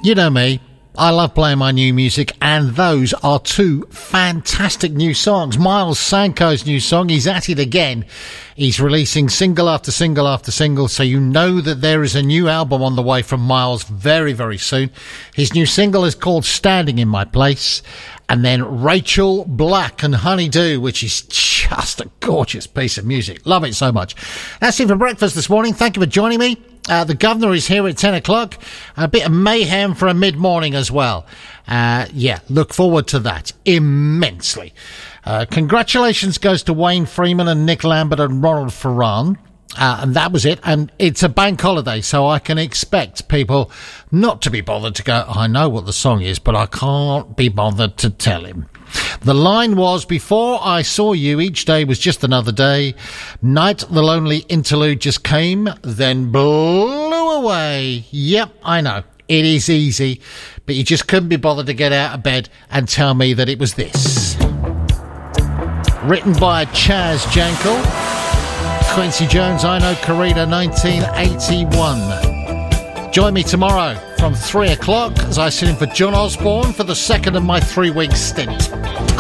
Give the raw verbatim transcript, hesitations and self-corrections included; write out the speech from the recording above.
You know me. I love playing my new music, and those are two fantastic new songs. Miles Sanko's new song, he's at it again. He's releasing single after single after single, so you know that there is a new album on the way from Miles very, very soon. His new single is called Standing in My Place. And then Rachel Black and Honeydew, which is just a gorgeous piece of music. Love it so much. That's it for breakfast this morning. Thank you for joining me. Uh, the governor is here at ten o'clock. A bit of mayhem for a mid-morning as well. Uh, yeah, look forward to that immensely. Uh, congratulations goes to Wayne Freeman and Nick Lambert and Ronald Ferran. Uh, and that was it. And it's a bank holiday, so I can expect people not to be bothered to go, I know what the song is, but I can't be bothered to tell him. The line was, before I saw you, each day was just another day. Night, the lonely interlude just came, then blew away. Yep, I know. It is easy, but you just couldn't be bothered to get out of bed and tell me that it was this. Written by Chaz Jankel. Quincy Jones, I Know Karina, nineteen eighty-one. Join me tomorrow from three o'clock as I sit in for John Osborne for the second of my three-week stint.